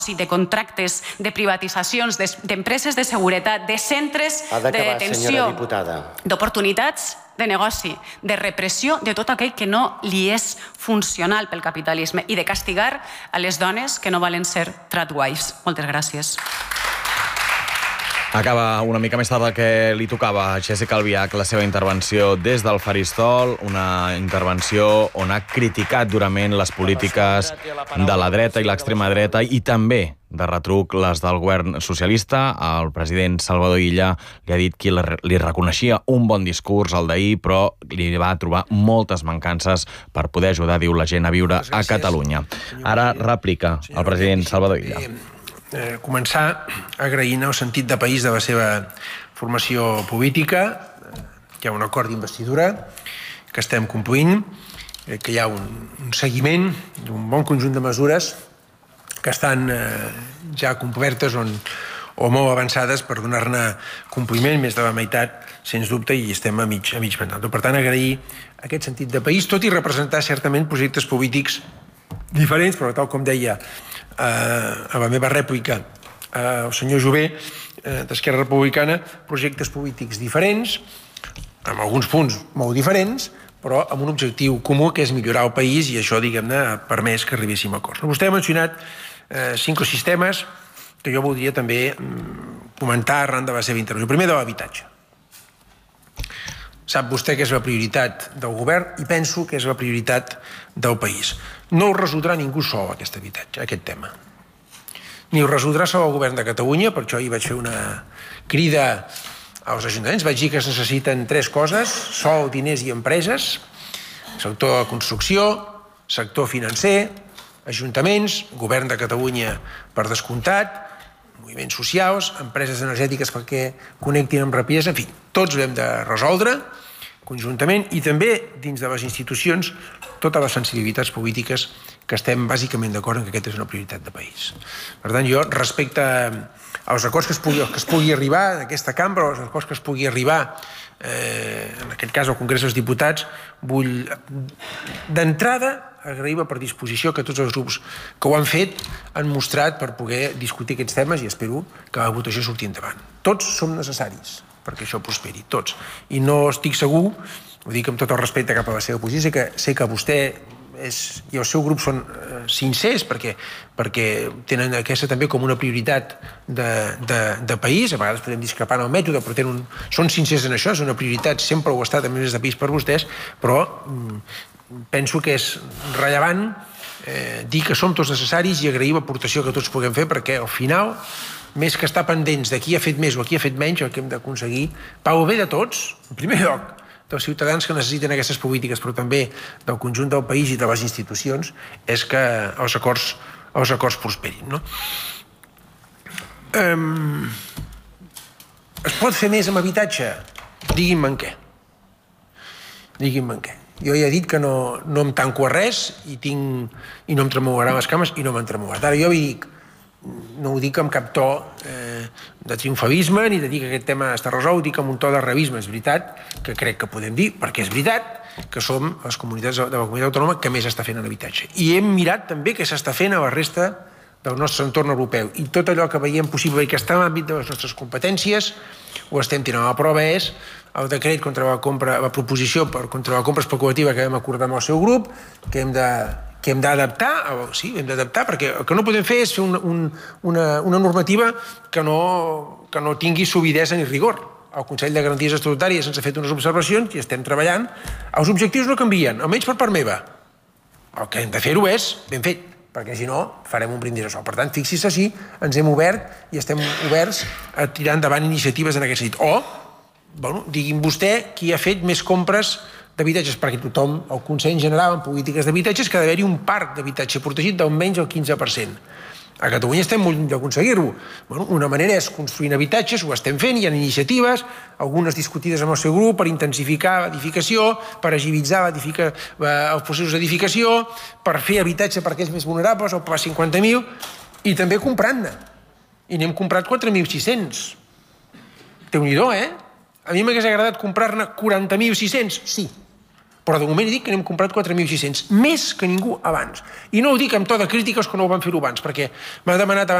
de contractes, de privatitzacions, d'empreses de seguretat, de centres de detenció, d'oportunitats de negoci, de repressió de tot aquell que no li és funcional pel capitalisme i de castigar a les dones que no volen ser tradwives. Moltes gràcies. Acaba una mica més tard del que li tocava a Jéssica Albiach la seva intervenció des del faristol, una intervenció on ha criticat durament les polítiques de la dreta i l'extrema dreta i també de retruc les del govern socialista. El president Salvador Illa li ha dit que li reconeixia un bon discurs el d'ahir, però li va trobar moltes mancances per poder ajudar, diu la gent, a viure a Catalunya. Ara replica el president Salvador Illa. Començar agraint el sentit de país de la seva formació política. Hi ha un acord d'investidura que estem complint, que hi ha un seguiment d'un bon conjunt de mesures que estan ja complertes o molt avançades per donar-ne compliment, més de la meitat, sens dubte, i estem a mig mandat. Per tant, agrair aquest sentit de país, tot i representar certament projectes polítics diferents, però tal com deia a la meva rèplica el senyor Jové, d'Esquerra Republicana, projectes polítics diferents, amb alguns punts molt diferents, però amb un objectiu comú, que és millorar el país, i això, diguem-ne, ha permès que arribéssim a acords. Vostè ha mencionat 5 o 6 temes que jo voldria també comentar arran de la seva intervenció. Primer, de l'habitatge. Sap vostè que és la prioritat del govern i penso que és la prioritat del país. No ho resoldrà ningú sol, aquest habitatge, aquest tema. Ni ho resoldrà sol el govern de Catalunya, per això ahir vaig fer una crida als ajuntaments, vaig dir que es necessiten 3 coses: sòl, diners i empreses, sector de la construcció, sector financer, ajuntaments, govern de Catalunya per descomptat, moviments socials, empreses energètiques perquè connectin amb rapidesa, en fi, tots ho hem de resoldre conjuntament, i també dins de les institucions totes les sensibilitats polítiques que estem bàsicament d'acord en que aquesta és una prioritat de país. Per tant, jo, respecte als acords que es pugui arribar en aquesta cambra, o als acords que es pugui arribar en aquest cas al Congrés dels Diputats, vull d'entrada agrair la predisposició que tots els grups que ho han fet han mostrat per poder discutir aquests temes, i espero que la votació surti endavant. Tots som necessaris perquè això prosperi, tots. I no estic segur, ho dic amb tot el respecte cap a la seva posició, que sé que vostè i el seu grup són sincers perquè tenen aquesta també com una prioritat de país. A vegades podem discrepar en el mètode, però són sincers en això, és una prioritat, sempre ho ha estat a més de país per vostès, però penso que és rellevant dir que som tots necessaris i agrair l'aportació que tots puguem fer, perquè al final, més que estar pendents de qui ha fet més o qui ha fet menys, el que hem d'aconseguir, pel bé de tots, en primer lloc dels ciutadans que necessiten aquestes polítiques, però també del conjunt del país i de les institucions, és que els acords prosperin. Es pot fer més amb habitatge? Digui'm en què. Jo ja he dit que no em tanco a res i no em tremolarà les cames i no m'han tremolat. Ara jo dic, no ho dic amb cap to de triomfalisme ni de dir que aquest tema està resolt, ho dic amb un to de realisme. És veritat que crec que podem dir, perquè és veritat que som les comunitats de la comunitat autònoma que més està fent en habitatge. I hem mirat també què s'està fent a la resta del nostre entorn europeu. I tot allò que veiem possible i que està en l'àmbit de les nostres competències ho estem tirant. La prova és el decret contra la proposició contra la compra especulativa que vam acordar amb el seu grup, que hem d'adaptar, sí, hem d'adaptar, perquè el que no podem fer és fer una normativa que no tingui solidesa ni rigor. El Consell de Garanties Estatutàries ens ha fet unes observacions i estem treballant. Els objectius no canvien, almenys per part meva. El que hem de fer-ho és ben fet, perquè si no farem un brindis al sol. Per tant, fixi's així, ens hem obert i estem oberts a tirar endavant iniciatives en aquest sentit. O, digui'm vostè qui ha fet més compres d'habitatges, perquè tothom, el Consell General en polítiques d'habitatges, que ha d'haver-hi un parc d'habitatge protegit d'almenys el 15%. A Catalunya estem molt lluny d'aconseguir-ho. Una manera és construint habitatges, ho estem fent, hi ha iniciatives, algunes discutides amb el seu grup per intensificar l'edificació, per agilitzar els processos d'edificació, per fer habitatge per aquells més vulnerables, el Pla 50.000, i també comprant-ne. I n'hem comprat 4.600. Déu-n'hi-do, eh? A mi m'hagués agradat comprar-ne 40.600, sí. Però de moment dic que n'hem comprat 4.600, més que ningú abans. I no ho dic amb to de crítiques que no ho van fer-ho abans, perquè m'ha demanat